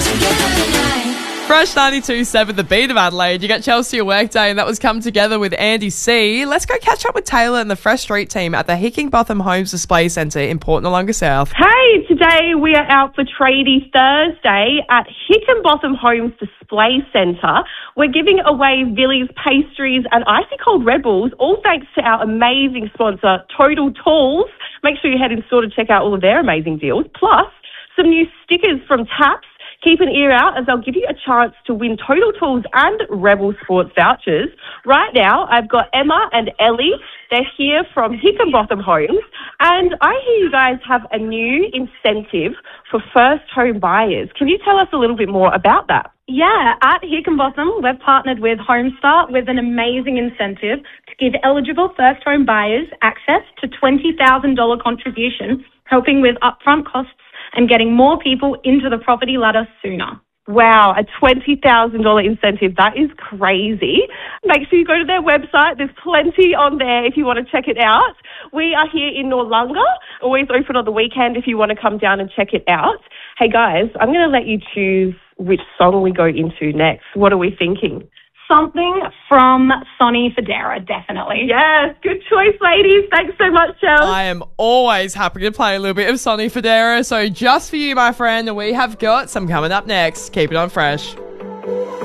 Fresh 92.7, the beat of Adelaide. You got Chelsea a workday, and that was Come Together with Andy C. Let's go catch up with Taylor and the Fresh Street team at the Hickinbotham Homes Display Centre in Port Noarlunga South. Hey, today we are out for Tradie Thursday at Hickinbotham Homes Display Centre. We're giving away Villies pastries and icy cold Red Bulls, all thanks to our amazing sponsor, Total Tools. Make sure you head in store to check out all of their amazing deals. Plus, some new stickers from Taps. Keep an ear out as I'll give you a chance to win Total Tools and Rebel Sports vouchers. Right now, I've got Emma and Ellie. They're here from Hickinbotham Homes. And I hear you guys have a new incentive for first home buyers. Can you tell us a little bit more about that? Yeah, at Hickinbotham, we've partnered with HomeStart with an amazing incentive to give eligible first home buyers access to $20,000 contribution, helping with upfront costs and getting more people into the property ladder sooner. Wow, a $20,000 incentive. That is crazy. Make sure you go to their website. There's plenty on there if you want to check it out. We are here in Noarlunga, always open on the weekend if you want to come down and check it out. Hey guys, I'm going to let you choose which song we go into next. What are we thinking? Something from Sonny Fodera, definitely. Yes, good choice, ladies. Thanks so much, Chels. I am always happy to play a little bit of Sonny Fodera. So just for you, my friend, we have got some coming up next. Keep it on Fresh.